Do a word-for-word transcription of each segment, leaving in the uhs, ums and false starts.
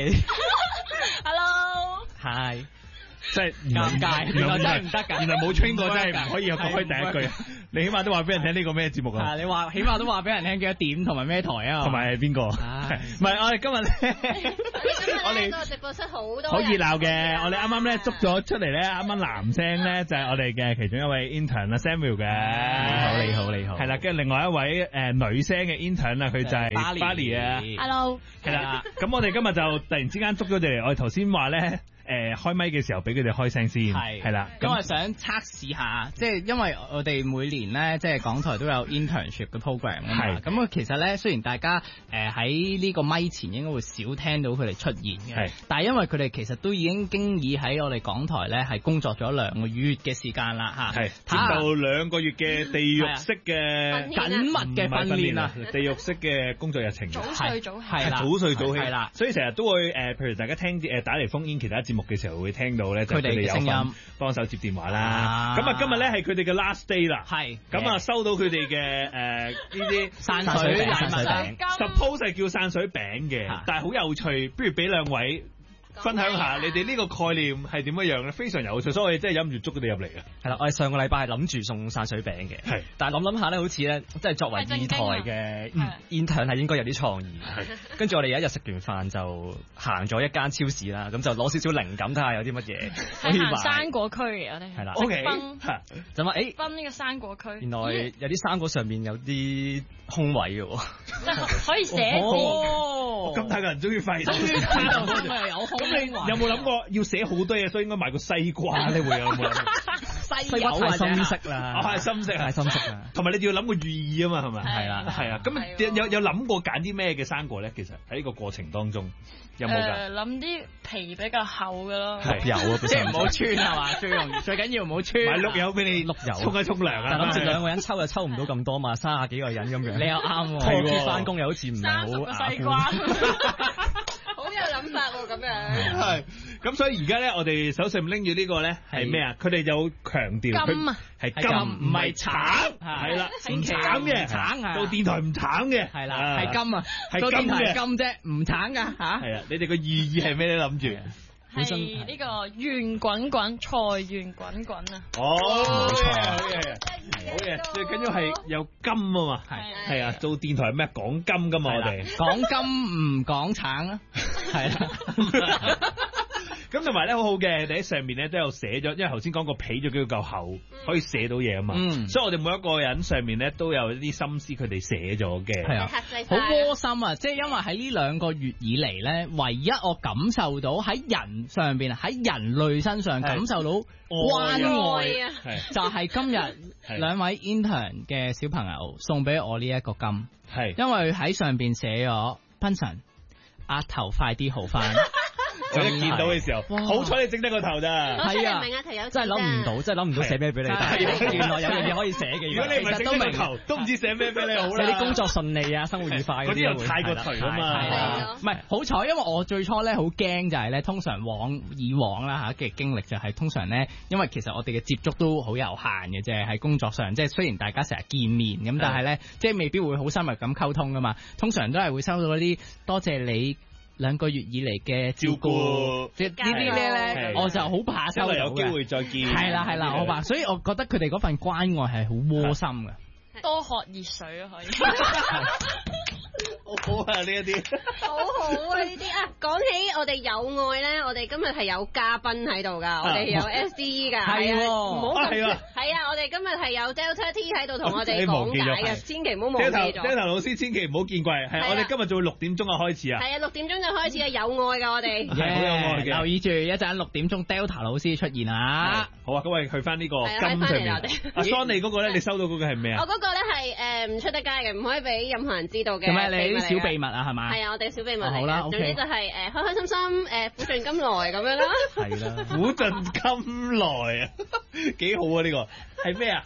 Hello。Hi。即係尷尬，原來真係唔得㗎， 原來冇 train 過真係唔可以講開第一句。你起碼都話俾人聽呢個咩節目啊？ 你話起碼都話俾人聽幾多點同埋咩台啊？ 同埋係邊個？唔係我哋今日咧， 我哋個直播室好多好熱鬧嘅。我哋啱啱咧捉咗出嚟咧，啱啱男聲咧就係我哋嘅其中一位 intern 啊 Samuel 嘅。 你好，你好，你好。 係啦，跟住另外一位誒女聲嘅 intern 啊，佢就係 Bali 啊。 Hello。 係啦，咁我哋今日就突然之間捉咗佢哋嚟，我哋頭先話咧。誒開咪嘅時候俾佢哋開聲先，係係啦， 咁我想測試下，即係因為我哋每年咧，即係港台都有 internship 嘅 program 啊嘛，咁啊其實咧雖然大家誒喺呢個咪前應該會少聽到佢哋出現嘅，但係因為佢哋其實都已經經已喺我哋港台咧係工作咗兩個月嘅時間啦嚇， 係接受兩個月嘅地獄式嘅緊密嘅訓練啊， 地獄式嘅工作日程， 早睡早起係啦， 早睡早起係啦， 所以成日都會誒，譬如大家聽誒打嚟 phone in其他節目嘅時候會聽到咧，佢哋有聲音幫手接電話啦。咁啊，今日咧係佢哋嘅 last day 啦。係。咁啊，收到佢哋嘅誒呢啲散水禮物 ，suppose 係叫散水餅嘅，但係好有趣，不如俾兩位分享下你哋呢個概念係點樣樣咧？非常有趣，所以我哋真係忍唔住捉佢哋入嚟嘅。 係啦，我哋上個禮拜係諗住送散水餅嘅，係，但係諗諗下咧，好似咧，即係作為二台嘅 intern 係應該有啲創意。係，跟住我哋有一日食完飯就行咗一間超市啦，咁就攞少少靈感睇下有啲乜嘢可以買。 係生果區嘅我哋係啦 ，OK， 就話誒， 分呢個生果區， 原來有啲生果上面有啲空位嘅喎， 可以寫哦，咁大個人中意廢，終於知道我哋有空。咁你有冇諗過要寫好多嘢，所以應該買個西瓜咧？會有冇諗？ 西瓜太深色啦， 哦係深色， 太深色啦。 同埋你哋要諗個寓意啊嘛，係咪？ 係啦， 係啊。咁有有有諗過揀啲咩嘅生果咧？其實喺呢個過程當中有冇㗎？ 誒諗啲皮比較厚嘅咯， 綠油啊， 即係唔好穿係嘛？最容易最緊要唔好穿。 買綠油俾你綠油沖一沖涼啊！ 但諗住兩個人抽又抽唔到咁多嘛，三十幾個人咁樣。 你又啱喎， 拖住翻工又好似唔係好西瓜，好有諗法喎咁樣。 係，咁所以而家咧，我哋手上拎住呢個咧係咩啊？佢哋就強調金啊， 係金唔係橙，係啦，唔橙嘅， 橙啊， 做電台唔橙嘅， 係啦，係金啊， 係金嘅， 金啫，唔橙噶吓。 係啊，你哋個意義係咩咧？諗住係呢個圓滾滾，財源滾滾啊！ 哦，冇錯，好嘢，好嘢，最緊要係有金啊嘛，係係啊，做電台係咩？講金噶嘛，我哋講金唔講橙啊，係啦。 咁同埋咧好好嘅，你喺上面咧都有寫咗，因為頭先講個皮就叫夠厚，可以寫到嘢啊嘛。嗯，所以我哋每一個人上面咧都有一啲心思，佢哋寫咗嘅。 係啊，好窩心啊！即係因為喺呢兩個月以嚟咧，唯一我感受到喺人上邊啊，喺人類身上感受到關愛啊，就係今日兩位 intern 嘅小朋友送俾我呢一個金，係因為喺上邊寫咗噴神額頭快啲好翻。 我一見到嘅時候，好彩你整得個頭咋， 係啊， 真係諗唔到，真係諗唔到寫咩俾你，但係原來有樣嘢可以寫嘅。 如果你唔係整個頭，都唔知寫咩俾你好啦。 你啲工作順利啊，生活愉快嗰啲又太過頹啊嘛。 唔係好彩，因為我最初咧好驚就係咧，通常往以往啦嚇嘅經歷就係通常咧，因為其實我哋嘅接觸都好有限嘅啫，喺工作上，即係雖然大家成日見面咁，但係咧即係未必會好深入咁溝通噶嘛。通常都係會收到嗰啲多謝你兩個月以嚟嘅照顧，即係呢啲咩咧，我就好怕收到嘅。 有機會再見。 係啦係啦，我話，所以我覺得佢哋嗰份關愛係好窩心嘅。 多喝熱水啊，可以。 好好啊呢一啲， 好好啊呢啲啊！講起我哋有愛咧，我哋今日係有嘉賓喺度噶，我哋有 S D E 噶， 係啊， 唔好咁， 係啊， 係啊，我哋今日係有 Delta T 喺度同我哋講解嘅，千祈唔好忘記咗。 Delta 老師千祈唔好見怪，係我哋今日做六點鐘啊開始啊， 係啊，六點鐘就開始啊，有愛噶我哋， 係好有愛嘅，留意住一陣六點鐘 Delta 老師出現啊！ 好啊，咁我哋去翻呢個金上面。阿 Son 你嗰個咧，你收到嗰個係咩啊？ 我嗰個咧係誒唔出得街嘅，唔可以俾任何人知道嘅。 咁咪你啲小秘密啊？係嘛？ 係啊，我哋小秘密嚟嘅。 好啦， 總之就係誒開開心心誒苦盡甘來咁樣啦。 係啦，苦盡甘來啊，幾好啊呢個係咩啊？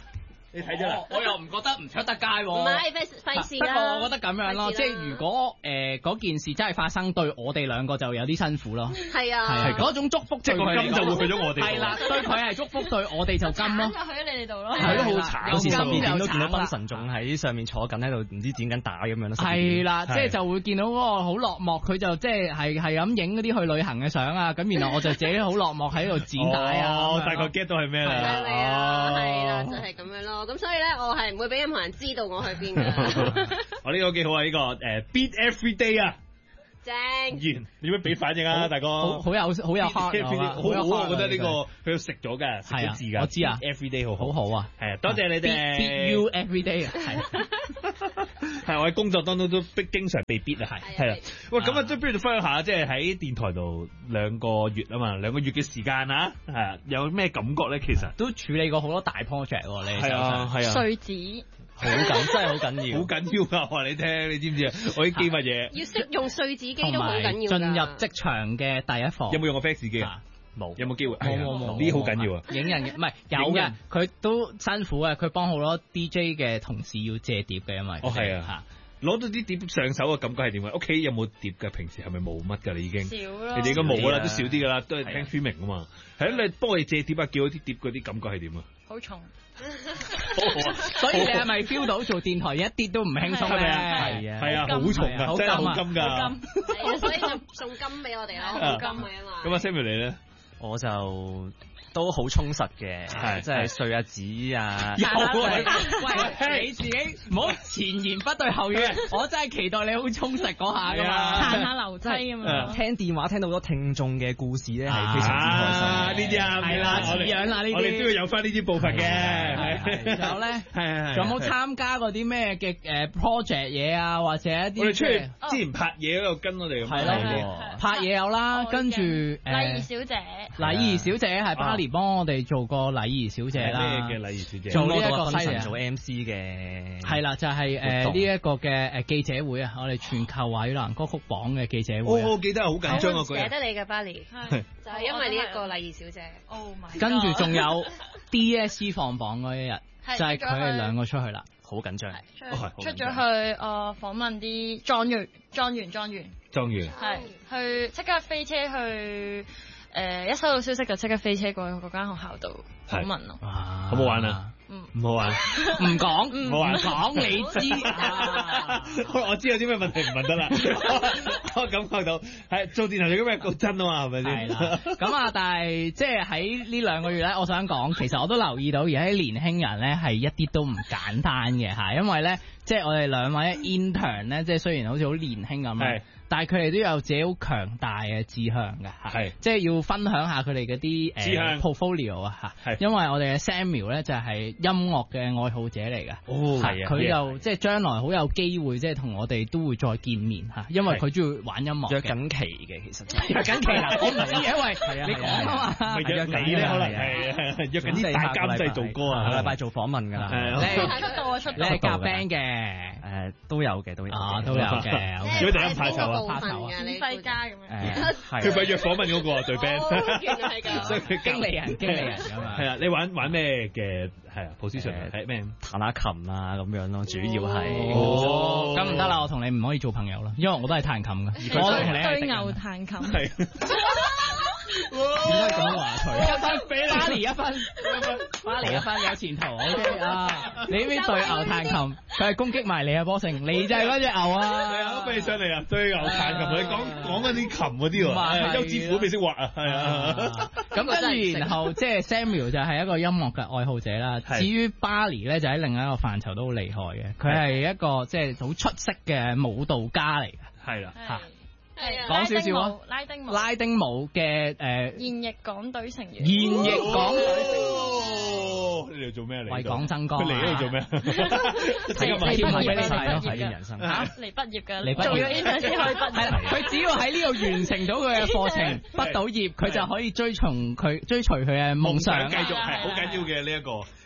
你睇咗啦？ 我又唔覺得唔出得街喎。 唔係費費事啦。 不過我覺得咁樣咯，即係如果誒嗰件事真係發生，對我哋兩個就有啲辛苦咯。 係啊， 係嗰種祝福， 即係個金就會去咗我哋。 係啦，對佢係祝福，對我哋就金咯。 就去咗你哋度咯。 係都好慘，有時十二點都見到賓神仲喺上面坐緊喺度，唔知剪緊帶咁樣咯。 係啦，即係就會見到嗰個好落寞，佢就即係係係咁影嗰啲去旅行嘅相啊，咁然後我就自己好落寞喺度剪帶啊。 我大概 get 到係咩啦？ 係啊，係啦，就係咁樣咯。咁所以咧，我係唔會俾任何人知道我去邊㗎。 我呢個幾好啊！呢個誒 Beat Every Day 啊， 正。 完，你點樣俾反應啊，大哥？ 好好有好有 heart 啊！ 好好，我覺得呢個佢食咗㗎，食咗字㗎。 我知啊 ，Every Day 好好好啊， 係啊，多謝你哋。 Beat you every day 啊， 係係我喺工作當中都逼經常被 beat 啊，係係啦。喂，咁啊，即係不如分享下，即係喺電台度兩個月啊嘛，兩個月嘅時間啊，係啊，有咩感覺咧？其實都處理過好多大 project 喎，你係啊係啊， 碎紙。 好緊，真係好緊要， 好緊要㗎！我話你聽，你知唔知啊？我啲機乜嘢？ 要識用碎紙機都好緊要。 進入職場嘅第一課。 有冇用過 fax 機啊？ 冇。 有冇機會？ 冇冇冇。 呢啲好緊要啊！ 影人嘅唔係有嘅，佢都辛苦嘅。佢幫好多 D J 嘅同事要借碟嘅，因為哦係啊，攞到啲碟上手嘅感覺係點啊？屋企有冇碟嘅？平時係咪冇乜㗎？你已經少咯。 你哋應該冇㗎啦，都少啲㗎啦，都係聽 streaming 啊嘛。係啊，你幫我哋借碟啊，叫嗰啲碟嗰啲感覺係點啊？ 好重。 所以你係咪 feel 到做電台一啲都唔輕鬆咧？ 係啊，係啊，好重啊，真係好金㗎。 係啊，所以就送金俾我哋咯，好金嘅啊嘛。 咁啊 Samuel 你咧？ 我就都好充實嘅，係即係碎下紙啊！ 喂，你自己唔好前言不對後語，我真係期待你好充實嗰下㗎嘛， 彈下樓梯咁樣。 聽電話聽到好多聽眾嘅故事咧，係非常之開心。 呢啲啊， 係啦，似樣啦呢啲， 我哋都要有翻呢啲部分嘅。 然後咧，係仲有冇參加過啲咩嘅誒 project 嘢啊，或者一啲我哋出去之前拍嘢嗰度跟我哋咁。 係咯，拍嘢有啦，跟住誒禮儀小姐， 禮儀小姐係巴黎幫我哋做過禮儀小姐啦。 咩嘅禮儀小姐？ 做呢一個分神做 M C 嘅。 係啦，就係誒呢一個嘅誒記者會啊，我哋全球華語流行歌曲榜嘅記者會。 我記得好緊張啊！佢寫得你嘅巴黎，就係因為呢一個禮儀小姐。 Oh my！ 跟住仲有 D S C 放榜嗰一日，就係佢哋兩個出去啦， 好緊張。 出咗去誒訪問啲莊園、莊園、莊園、 莊園， 係去即刻飛車去誒，一收到消息就即刻飛車過去嗰間學校度訪問咯。 好唔好玩啊？ 嗯， 唔好玩， 唔講，唔好玩，講你知啊！ 我知有啲咩問題唔問得啦。我感覺到係做電台有啲咩講真啊嘛，係咪先？ 係啦。咁啊，但係即係喺呢兩個月咧，我想講，其實我都留意到而家啲年輕人咧係一啲都唔簡單嘅嚇，因為咧即係我哋兩位 intern 咧，即係雖然好似好年輕咁樣，但係佢哋都有自己好強大嘅志向嘅嚇，係即係要分享下佢哋嗰啲誒 portfolio 啊嚇，因為我哋嘅 Samuel 咧就係音樂嘅愛好者嚟嘅， 哦係啊， 佢就即係將來好有機會即係同我哋都會再見面嚇，因為佢中意玩音樂。約緊期嘅其實， 約緊期啦，我唔知因為你講啊嘛， 咪約你咧可能係約緊啲大監製做歌啊， 下個禮拜做訪問㗎啦。 你出道啊出道， 你係夾 band 嘅， 誒都有嘅都有， 啊都有嘅。 如果第一派籌啊， 派籌啊， 你世家咁樣。 誒，佢咪約訪問嗰個對 band， 原來係咁， 所以佢經理人經理人咁啊。 係啊，你玩玩咩嘅？係啊 position 係咩？ 彈下琴啊咁樣咯，主要係。 哦，咁唔得啦，我同你唔可以做朋友啦，因為我都係彈琴嘅。 我同你對牛彈琴。 係。 點解咁話佢？一分俾巴黎一分，巴黎一分有前途。O K 啊，你呢邊對牛彈琴，佢係攻擊埋你啊，波成，你就係嗰隻牛啊！ 係啊，俾你上嚟啊，對牛彈琴，你講講緊啲琴嗰啲喎，休止符未識畫啊，係啊。 咁跟住然後即係 Samuel 就係一個音樂嘅愛好者啦。至於巴黎咧，就喺另一個範疇都好厲害嘅，佢係一個即係好出色嘅舞蹈家嚟嘅。 係啦，嚇。 講少少啊， 拉丁舞， 拉丁舞嘅誒現役港隊成員， 現役港隊成員， 你哋做咩嚟？ 為港爭光， 佢嚟呢度做咩？ 睇個貼文俾你睇咯，睇啲人生嚇嚟畢業㗎， 嚟做咗 intern 先可以畢業。 係啦，佢只要喺呢度完成到佢嘅課程，畢到業，佢就可以追從佢追隨佢嘅夢想。 繼續係好緊要嘅呢一個。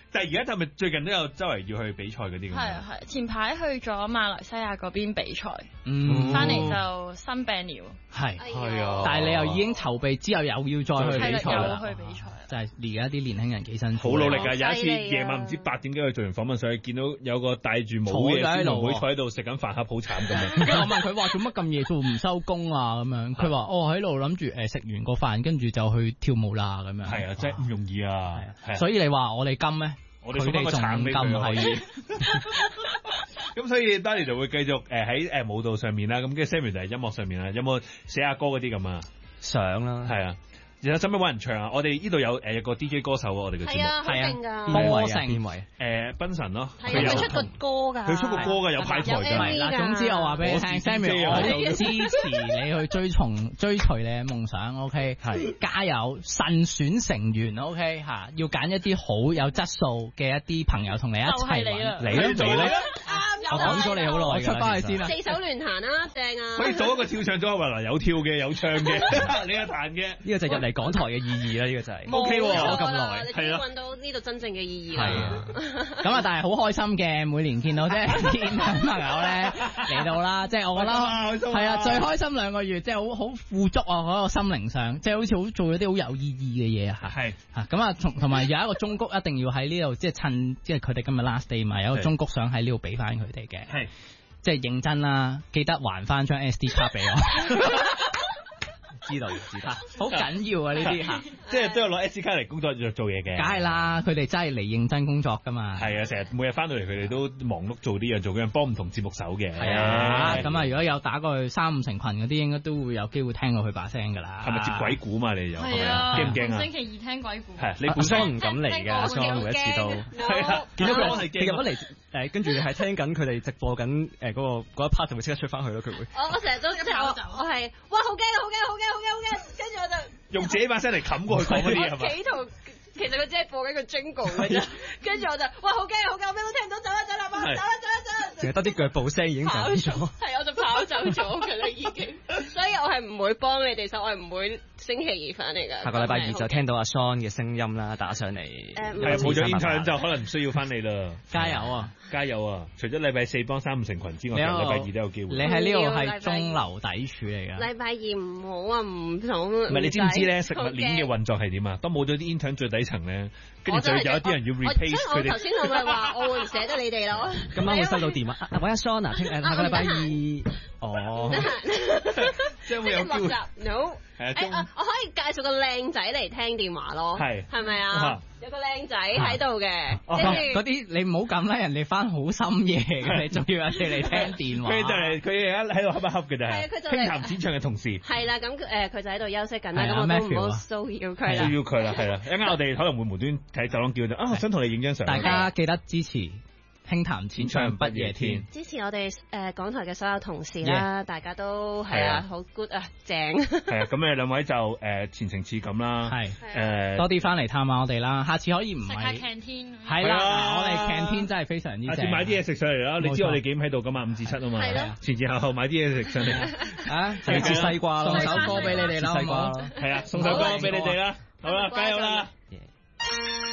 但係而家係咪最近都有周圍要去比賽嗰啲咁？ 係啊係，前排去咗馬來西亞嗰邊比賽， 嗯， 翻嚟就生病了。 係係啊， 但係你又已經籌備之後又要再去比賽啦， 又去比賽。 就係而家啲年輕人幾辛苦， 好努力㗎！有一次夜晚唔知八點幾去做完訪問上去，見到有個戴住帽嘅小妹坐喺度食緊飯盒，好慘咁樣。 跟住我問佢話做乜咁夜做唔收工啊咁樣，佢話哦喺度諗住誒食完個飯，跟住就去跳舞啦咁樣。 係啊，真係唔容易啊！ 所以你話我哋金咩？ 我哋哋仲金係。咁所以 Danny 就會繼續誒喺誒舞蹈上面啦，咁跟住 Samuel 就係音樂上面啦。有冇寫下歌嗰啲咁啊？ 想啦， 係啊。有使唔使揾人唱啊？我哋呢度有誒有個 D J 歌手喎，我哋嘅節目係啊，好勁㗎。 波成邊位？ 誒賓神咯， 佢有出過歌㗎。 佢出過歌㗎，有派台㗎。 嗱，總之我話俾你聽 ，Samuel，我哋支持你去追從追隨你嘅夢想 ，OK？ 係加油，慎選成員 ，OK？嚇，要揀一啲好有質素嘅一啲朋友同你一齊揾。 你咧，你咧。 我講咗你好耐， 我出翻去先啦。 四手聯彈啦，正啊！ 可以做一個跳唱組合嗱，有跳嘅，有唱嘅，你有彈嘅， 呢個就入嚟港台嘅意義啦，呢個就係。 O K 喎， 搞咁耐，你終於揾到呢度真正嘅意義啦。 係啊，咁啊，但係好開心嘅，每年見到即係啲朋友咧嚟到啦，即係我覺得係啊，最開心兩個月，即係好好富足啊，嗰個心靈上，即係好似好做咗啲好有意義嘅嘢啊。 係嚇，咁啊，同同埋有一個忠告一定要喺呢度，即係趁即係佢哋今日 last day 嘛，有一個忠告想喺呢度俾翻佢哋嘅。 係。 即係認真啦，記得還翻張 S D 卡俾我。 知道知道， 好緊要啊呢啲嚇， 即係都有攞 S D 卡嚟工作做做嘢嘅。 梗係啦，佢哋真係嚟認真工作㗎嘛。 係啊，成日每日翻到嚟，佢哋都忙碌做啲嘢，做緊幫唔同節目手嘅。 係啊，咁啊，如果有打過去三五成群嗰啲，應該都會有機會聽到佢把聲㗎啦。 係咪接鬼故嘛？你又係啊， 驚唔驚啊？ 星期二聽鬼故。 係你本身唔敢嚟㗎，阿桑每一次都係啊， 見到佢佢入咗嚟誒，跟住係聽緊佢哋直播緊誒嗰個嗰一 part 就會即刻出翻去咯，佢會。 我我成日都即係我我係哇好驚啊好驚好驚好驚好驚，跟住我就用自己把聲嚟冚過去講嗰啲係嘛？ 企圖其實佢只係播緊個 jingle 嘅啫，跟住我就哇好驚好驚，我咩都聽唔到，走啦走啦，走啦走啦走啦， 淨係得啲腳步聲已經走咗。 係我就跑走咗㗎啦已經，所以我係唔會幫你哋手，我係唔會星期二翻嚟㗎。 下個禮拜二就聽到阿 Son 嘅聲音啦，打上嚟。 誒係冇咗 intern 就可能唔需要翻你啦。 加油啊！ 加油啊！除咗禮拜四幫三五成群之外，禮拜二都有機會。 你喺呢度係中流砥柱嚟㗎。 禮拜二唔好啊，唔同。唔係你知唔知咧？食物鏈嘅運作係點啊？當冇咗啲 intern 最底層咧，跟住就有一啲人要 replace 佢哋。 我頭先我咪話我會唔捨得你哋咯。 今晚會收到電話，喂阿 Son 啊，聽誒下個禮拜二。哦。 即係會有機會。 No。 係啊。 誒我可以介紹個靚仔嚟聽電話咯。係。係咪啊？有個靚仔喺度嘅， 嗰啲你唔好咁啦，人哋翻好深夜嘅，你仲要人哋嚟聽電話。 佢就係佢而家喺度恰一恰嘅就係，傾談展場嘅同事。 係啦，咁誒佢就喺度休息緊啦，咁我都唔好騷擾佢啦。 騷擾佢啦，係啦，一陣我哋可能會無端喺走廊叫就啊，我想同你影張相。 大家記得支持輕談淺唱不夜天， 支持我哋誒港台嘅所有同事啦，大家都係啊好 good 啊正。係啊，咁你兩位就誒前程似錦啦， 係誒多啲翻嚟探下我哋啦，下次可以唔係。 食下 canteen。 係啦，我哋 canteen 真係非常之正。 下次買啲嘢食上嚟啦，你知我哋幾點喺度噶嘛？五至七啊嘛，前前後後買啲嘢食上嚟。 啊，切西瓜咯，送首歌俾你哋啦， 西瓜。 係啊，送首歌俾你哋啦，好啦，加油啦！